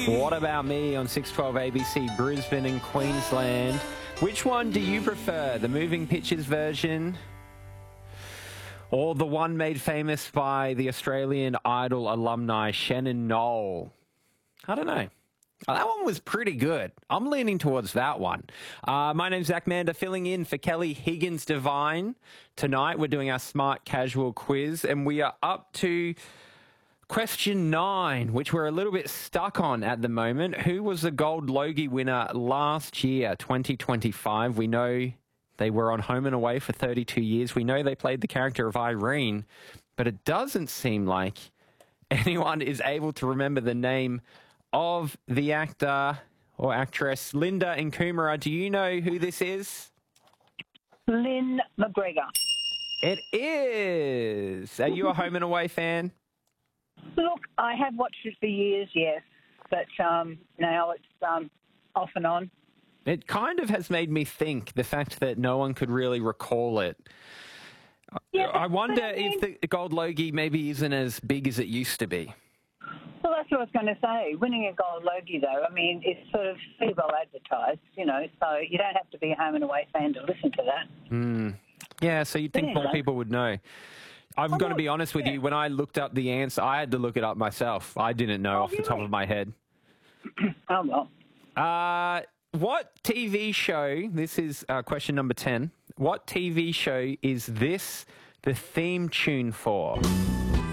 What About Me on 612 ABC, Brisbane and Queensland. Which one do you prefer, the Moving Pictures version or the one made famous by the Australian Idol alumni Shannon Noll? I don't know. That one was pretty good. I'm leaning towards that one. My name's Zach Mander, filling in for Kelly Higgins-Devine. Tonight we're doing our Smart Casual quiz, and we are up to question 9, which we're a little bit stuck on at the moment. Who was the Gold Logie winner last year, 2025? We know they were on Home and Away for 32 years. We know they played the character of Irene, but it doesn't seem like anyone is able to remember the name of the actor or actress. Linda in Coomera, do you know who this is? Lynn McGregor. It is. Are you a Home and Away fan? Look, I have watched it for years, yes, but now it's off and on. It kind of has made me think, the fact that no one could really recall it. Yeah, I wonder if the Gold Logie maybe isn't as big as it used to be. Well, that's what I was going to say. Winning a Gold Logie, though, I mean, it's sort of pretty well advertised, you know, so you don't have to be a Home and Away fan to listen to that. Yeah, so you'd think more people would know. I've got to be honest with you, when I looked up the answer, I had to look it up myself. I didn't know off the top of my head. Oh, well. What TV show, this is question number 10, what TV show is this the theme tune for?